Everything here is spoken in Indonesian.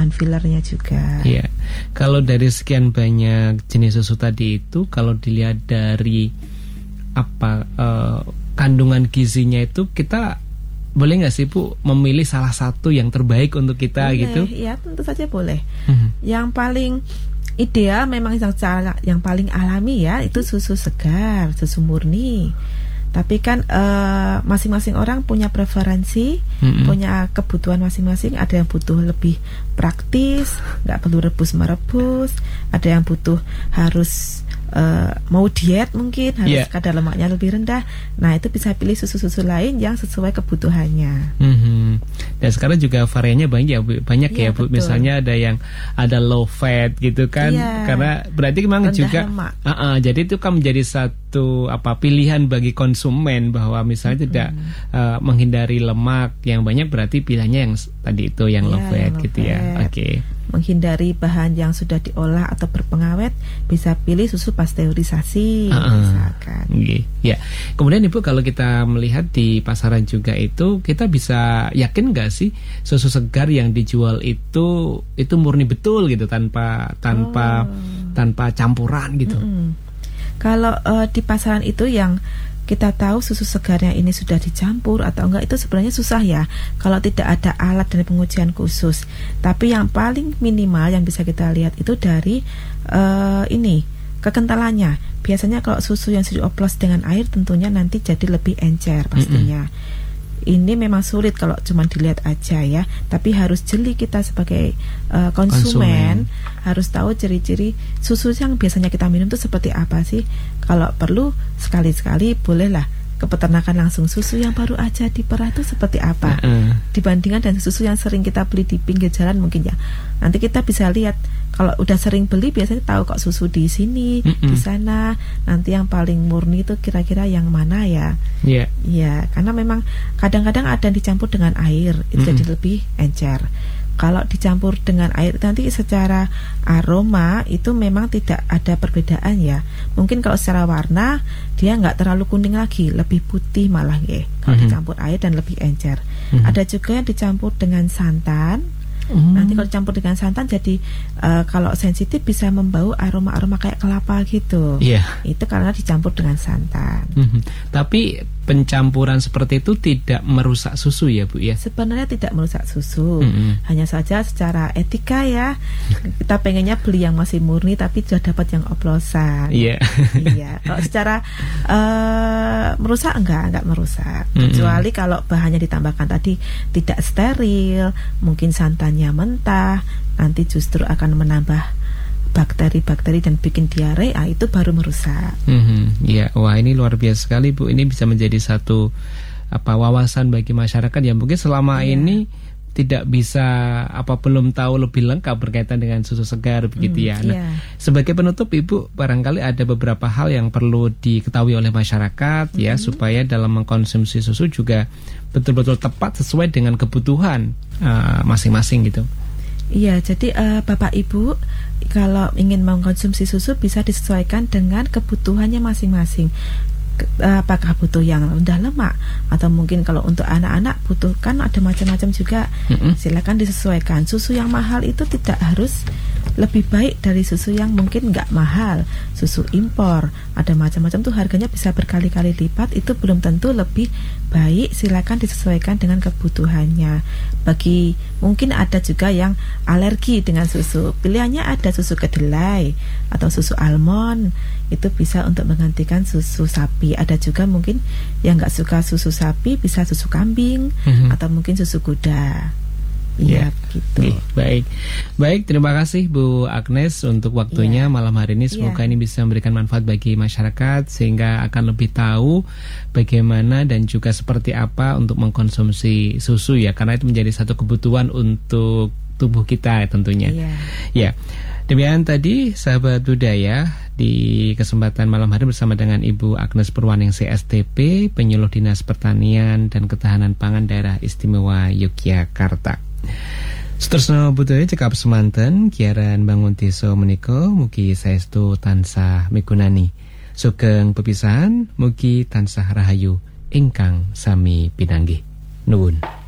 dengan fillernya juga. Iya. Kalau dari sekian banyak jenis susu tadi itu, kalau dilihat dari kandungan gizinya itu, kita boleh nggak sih Bu memilih salah satu yang terbaik untuk kita boleh, gitu? Ya tentu saja boleh. Yang paling ideal memang yang paling alami ya itu susu segar, susu murni. Tapi kan masing-masing orang punya preferensi, punya kebutuhan masing-masing. Ada yang butuh lebih praktis, nggak perlu rebus-merebus. Ada yang butuh harus mau diet mungkin, harus kadar lemaknya lebih rendah. Nah itu bisa pilih susu-susu lain yang sesuai kebutuhannya. Dan sekarang juga variannya banyak ya Bu. Betul. Misalnya ada low fat gitu kan, karena berarti memang rendah juga jadi itu kan menjadi satu pilihan bagi konsumen, bahwa misalnya tidak menghindari lemak yang banyak, berarti pilihannya yang tadi itu yang low fat gitu ya. Oke. Menghindari bahan yang sudah diolah atau berpengawet, bisa pilih susu pasteurisasi misalkan. Ya. Kemudian Ibu, kalau kita melihat di pasaran juga itu, kita bisa yakin nggak sih susu segar yang dijual itu murni betul gitu, tanpa campuran gitu? Kalau di pasaran itu yang kita tahu susu segarnya ini sudah dicampur atau enggak, itu sebenarnya susah ya kalau tidak ada alat dan pengujian khusus. Tapi yang paling minimal yang bisa kita lihat itu dari kekentalannya. Biasanya kalau susu yang sudah dioplos dengan air tentunya nanti jadi lebih encer pastinya. Ini memang sulit kalau cuma dilihat aja ya, tapi harus jeli kita sebagai konsumen harus tahu ciri-ciri susu yang biasanya kita minum itu seperti apa sih. Kalau perlu sekali-sekali bolehlah ke peternakan langsung, susu yang baru aja diperah itu seperti apa dibandingkan dengan susu yang sering kita beli di pinggir jalan mungkin ya. Nanti kita bisa lihat, kalau udah sering beli biasanya tahu kok susu di sini, di sana. Nanti yang paling murni itu kira-kira yang mana ya? Iya, karena memang kadang-kadang ada yang dicampur dengan air, itu jadi lebih encer. Kalau dicampur dengan air nanti secara aroma itu memang tidak ada perbedaan ya. Mungkin kalau secara warna dia nggak terlalu kuning lagi, lebih putih malah ya. Kalau dicampur air dan lebih encer. Ada juga yang dicampur dengan santan. Nanti kalau dicampur dengan santan jadi kalau sensitif bisa membau aroma-aroma kayak kelapa gitu. Itu karena dicampur dengan santan. Tapi pencampuran seperti itu tidak merusak susu ya Bu ya? Sebenarnya tidak merusak susu. Hanya saja secara etika ya, kita pengennya beli yang masih murni tapi sudah dapat yang oplosan. Iya. Kalau secara merusak enggak merusak. Kecuali kalau bahannya ditambahkan tadi tidak steril, mungkin santannya mentah, nanti justru akan menambah bakteri-bakteri dan bikin diare, itu baru merusak. Wah ini luar biasa sekali Bu. Ini bisa menjadi satu wawasan bagi masyarakat yang mungkin selama ini tidak bisa belum tahu lebih lengkap berkaitan dengan susu segar begitu ya. Nah, sebagai penutup Ibu, barangkali ada beberapa hal yang perlu diketahui oleh masyarakat ya, supaya dalam mengkonsumsi susu juga betul-betul tepat sesuai dengan kebutuhan masing-masing gitu. Iya, jadi Bapak Ibu kalau ingin mengkonsumsi susu bisa disesuaikan dengan kebutuhannya masing-masing. Apakah butuh yang rendah lemak, atau mungkin kalau untuk anak-anak butuhkan ada macam-macam juga. Silakan disesuaikan. Susu yang mahal itu tidak harus lebih baik dari susu yang mungkin nggak mahal. Susu impor ada macam-macam tuh, harganya bisa berkali-kali lipat, itu belum tentu lebih baik. Silakan disesuaikan dengan kebutuhannya. Bagi mungkin ada juga yang alergi dengan susu, pilihannya ada susu kedelai atau susu almond, itu bisa untuk menggantikan susu sapi. Ada juga mungkin yang nggak suka susu sapi, bisa susu kambing atau mungkin susu kuda. Iya, gitu. Baik, terima kasih Bu Agnes untuk waktunya malam hari ini. Semoga ini bisa memberikan manfaat bagi masyarakat, sehingga akan lebih tahu bagaimana dan juga seperti apa untuk mengkonsumsi susu ya, karena itu menjadi satu kebutuhan untuk tubuh kita tentunya. Demikian tadi sahabat budaya, di kesempatan malam hari bersama dengan Ibu Agnes Purwaningsih STP, Penyuluh Dinas Pertanian dan Ketahanan Pangan Daerah Istimewa Yogyakarta. Seterusnya budaya cekap semanten kiaran bangun desa menika mugi saestu tansah migunani. Sugeng pepisahan mugi tansah rahayu ingkang sami pinanggih. Nuwun.